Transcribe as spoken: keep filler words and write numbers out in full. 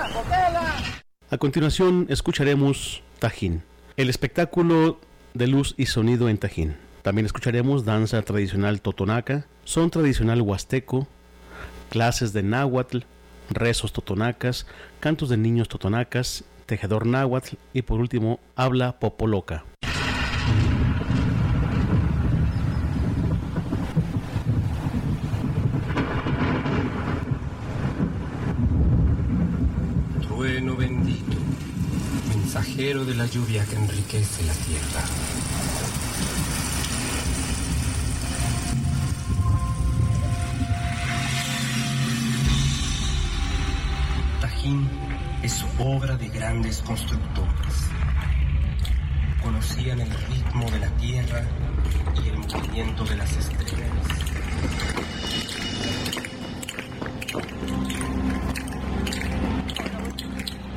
A continuación escucharemos Tajín, el espectáculo de luz y sonido en Tajín. También escucharemos danza tradicional totonaca, son tradicional huasteco, clases de náhuatl, rezos totonacas, cantos de niños totonacas, tejedor náhuatl y por último habla popoloca. Trueno bendito, mensajero de la lluvia que enriquece la tierra. Tajín es obra de grandes constructores. Conocían el ritmo de la tierra y el movimiento de las estrellas.